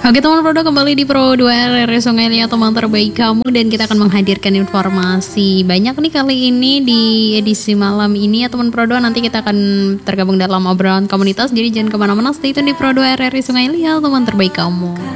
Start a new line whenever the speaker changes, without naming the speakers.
Oke teman Prodo, kembali di Pro 2 RRI Sungai Liat, teman terbaik kamu. Dan kita akan menghadirkan informasi banyak nih kali ini di edisi malam ini ya teman Prodo. Nanti kita akan tergabung dalam obrolan komunitas, jadi jangan kemana-mana, stay tune di Pro 2 RRI Sungai Liat, teman terbaik kamu.